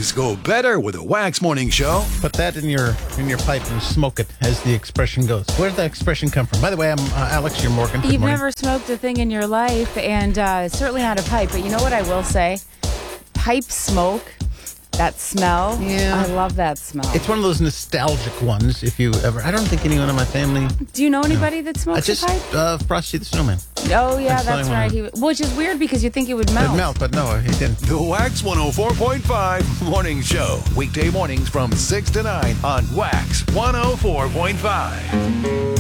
Things go better with a Wax Morning Show. Put that in your pipe and smoke it, as the expression goes. Where did that expression come from? By the way, I'm Alex, you're Morgan. Good You've morning. never smoked a thing in your life, and certainly not a pipe. But you know what I will say? Pipe smoke, that smell. Yeah. I love that smell. It's one of those nostalgic ones, if you ever... I don't think anyone in my family... Do you know anybody that smokes just a pipe? Frosty the Snowman. Oh, yeah, that's that's the only right. Which is weird because you think it would melt. It'd melt, but no, he didn't. The Wax 104.5 Morning Show. Weekday mornings from 6 to 9 on Wax 104.5.